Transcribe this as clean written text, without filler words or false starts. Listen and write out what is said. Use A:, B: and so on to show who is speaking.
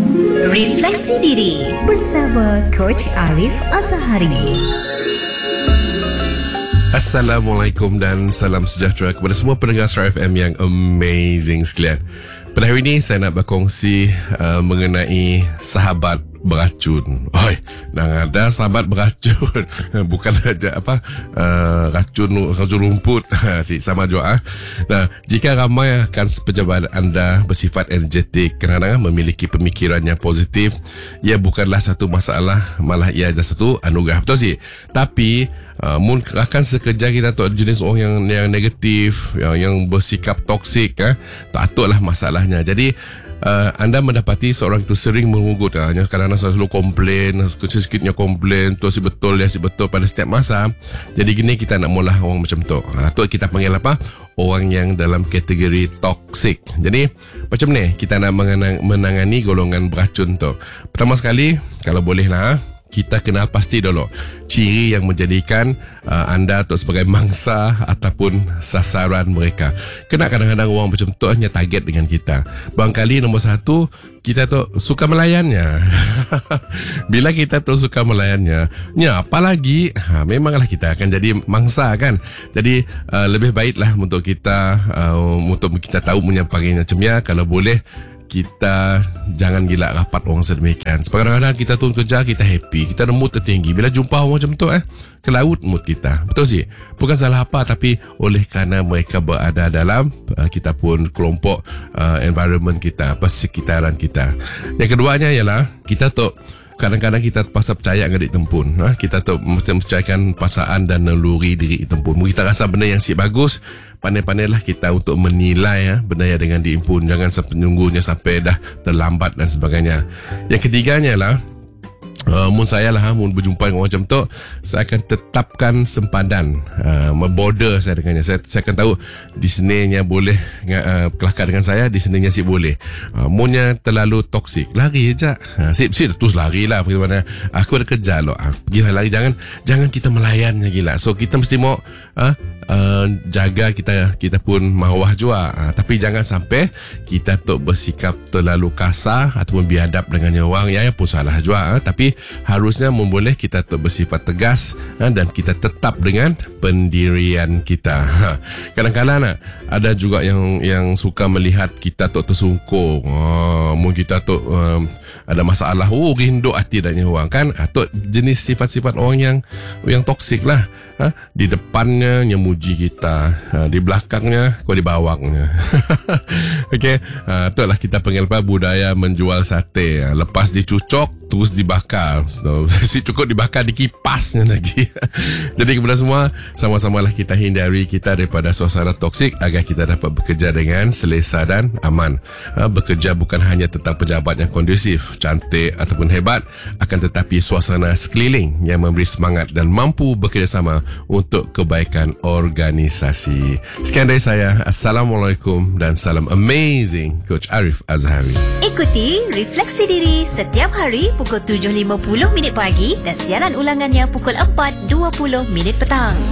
A: Refleksi Diri bersama Coach Arif Azhari.
B: Assalamualaikum dan salam sejahtera kepada semua pendengar Star FM yang amazing sekalian. Pada hari ini saya nak berkongsi mengenai sahabat beracun. Oi, nak ada sahabat beracun. Bukan aja racun rumput. Sama juga. Nah, jika ramai akan pejabat anda bersifat energetik, kadang-kadang memiliki pemikiran yang positif, ia bukanlah satu masalah, malah ia adalah satu anugerah. Betul sih. Tapi akan sekejap kita tu jenis orang yang negatif, yang bersikap toksik, tak atuklah masalahnya. Jadi anda mendapati seorang itu sering mengugut, kadang-kadang selalu komplain, sikit-sikitnya komplain, tu si betul pada setiap masa. Jadi gini, kita nak mula orang macam tu. Tu kita panggil apa? Orang yang dalam kategori toksik. Jadi macam ni kita nak menangani golongan beracun tu. Pertama sekali, kalau bolehlah, kita kenal pasti dulu ciri yang menjadikan anda tu sebagai mangsa ataupun sasaran mereka. Kena kadang-kadang orang macam tu hanya target dengan kita. Barangkali nombor satu, kita tu suka melayannya. Bila kita tu suka melayannya, apalagi memanglah kita akan jadi mangsa kan. Jadi lebih baiklah untuk kita tahu menyampaikan macamnya. Kalau boleh, kita jangan gila rapat orang sedemikian. Kadang-kadang kita tu kerja, kita happy, kita ada mood tertinggi. Bila jumpa orang macam tu, ke laut mood kita. Betul sih? Bukan salah apa, tapi oleh kerana mereka berada dalam kita pun kelompok environment kita, persekitaran kita. Yang keduanya ialah kita tu kadang-kadang kita terpaksa percaya dengan diri tempun. Kita tu mesti percayakan perasaan dan naluri diri tempun. Kita rasa benda yang si bagus, pandai-pandailah kita untuk menilai benda yang dengan diri tempun. Jangan menunggunya sampai dah terlambat dan sebagainya. Yang ketiganya lah, mun berjumpa dengan orang macam tu, saya akan tetapkan sempadan, border saya dengannya. Saya akan tahu di sininya boleh kelakar dengan saya, di sininya si boleh. Munnya terlalu toksik, lari je. Sip terus lari lah. Bagaimana? Aku ada kerja loh. Pergilah lari. Jangan kita melayannya gila. So kita mesti mau jaga kita pun mawah juga. Tapi jangan sampai kita tu bersikap terlalu kasar ataupun biadab dengan orang. Ya pun salah juga. Tapi harusnya memboleh kita tu bersifat tegas dan kita tetap dengan pendirian kita. Kadang-kadang ada juga yang suka melihat kita tu tersungkur. Mungkin kita tu ada masalah, rindu hati dan orang kan. Tu jenis sifat-sifat orang yang toksik lah. Di depannya nyemuji kita, di belakangnya kau dibawangnya. Okey, itulah kita panggil budaya menjual sate. Lepas dicucok terus dibakar. Si cukup dibakar, dikipasnya lagi. Jadi kepada semua, sama-samalah kita hindari kita daripada suasana toksik agar kita dapat bekerja dengan selesa dan aman. Bekerja bukan hanya tentang pejabat yang kondusif, cantik ataupun hebat, akan tetapi suasana sekeliling yang memberi semangat dan mampu bekerjasama untuk kebaikan organisasi. Sekian dari saya. Assalamualaikum dan salam amazing, Coach Arif Azhari.
A: Ikuti Refleksi Diri setiap hari pukul 7.50 pagi dan siaran ulangannya pukul 4.20 petang.